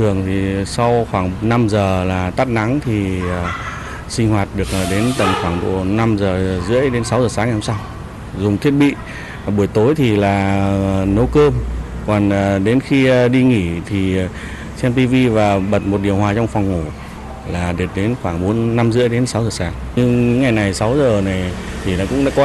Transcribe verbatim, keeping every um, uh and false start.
Thường thì sau khoảng năm giờ là tắt nắng thì sinh hoạt được đến tầm khoảng độ năm giờ rưỡi đến sáu giờ sáng ngày hôm sau. Dùng thiết bị buổi tối thì là nấu cơm, còn đến khi đi nghỉ thì xem tivi và bật một điều hòa trong phòng ngủ là được đến khoảng bốn năm rưỡi đến sáu giờ sáng. Nhưng ngày này sáu giờ này thì nó cũng đã có